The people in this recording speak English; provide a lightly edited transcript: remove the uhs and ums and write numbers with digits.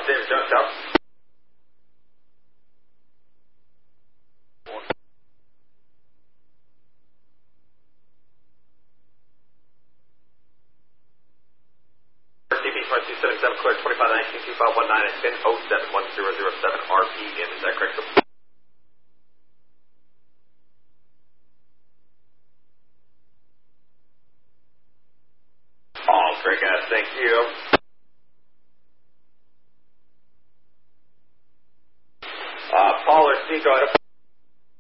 David Jones, out. TV 2277, clear 2519, 2519, and 10071007 RPM. Is that correct? All great, guys. Thank you. Paul or Steve, go ahead.